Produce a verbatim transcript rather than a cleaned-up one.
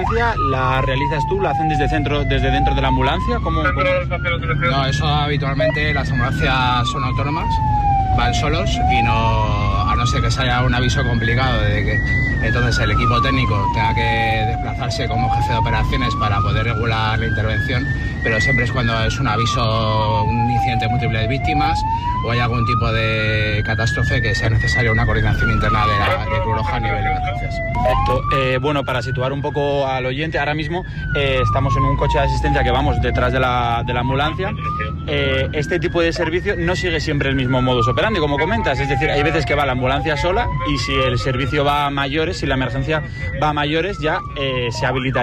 asistencia la realizas tú, la hacen desde centro, desde dentro de la ambulancia? ¿Cómo, cómo? No, eso habitualmente las ambulancias son autónomas, van solos y no, a no ser que sea un aviso complicado de que entonces el equipo técnico tenga que desplazarse como jefe de operaciones para poder regular la intervención, pero siempre es cuando es un aviso, un incidente múltiple de víctimas o hay algún tipo de catástrofe que sea necesaria una coordinación interna de la de Cruz Roja a nivel de emergencias. Perfecto. Eh, bueno, para situar un poco al oyente, ahora mismo eh, estamos en un coche de asistencia que vamos detrás de la, de la ambulancia. Eh, este tipo de servicio no sigue siempre el mismo modus operandi, como comentas, es decir, hay veces que va la ambulancia sola y si el servicio va a mayores, si la emergencia va a mayores, ya eh, se habilita